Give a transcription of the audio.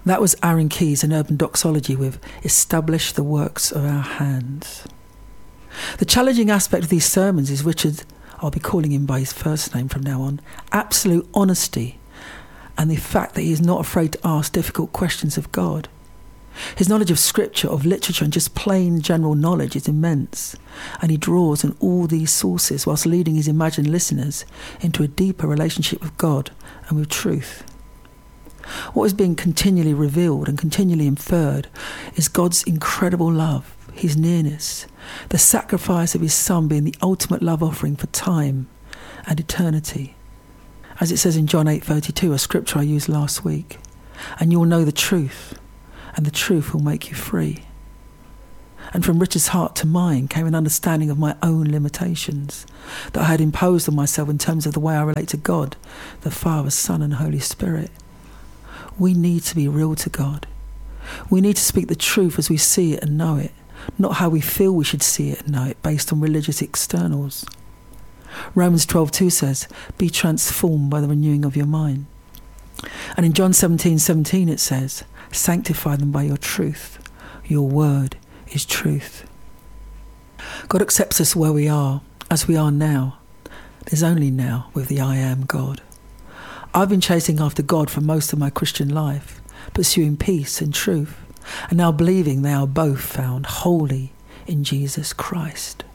That was Aaron Keyes in Urban Doxology with Establish the Works of Our Hands. The challenging aspect of these sermons is Richard, I'll be calling him by his first name from now on, absolute honesty, and the fact that he is not afraid to ask difficult questions of God. His knowledge of scripture, of literature, and just plain general knowledge is immense, and he draws on all these sources whilst leading his imagined listeners into a deeper relationship with God and with truth. What is being continually revealed and continually inferred is God's incredible love, his nearness, the sacrifice of his Son being the ultimate love offering for time and eternity. As it says in John 8:32, a scripture I used last week, and you will know the truth, and the truth will make you free. And from Richard's heart to mine came an understanding of my own limitations that I had imposed on myself in terms of the way I relate to God, the Father, Son and Holy Spirit. We need to be real to God. We need to speak the truth as we see it and know it, not how we feel we should see it and know it based on religious externals. Romans 12:2 says, be transformed by the renewing of your mind. And in John 17:17 it says, sanctify them by your truth. Your word is truth. God accepts us where we are, as we are now. There's only now with the I am God. I've been chasing after God for most of my Christian life, pursuing peace and truth, and now believing they are both found wholly in Jesus Christ.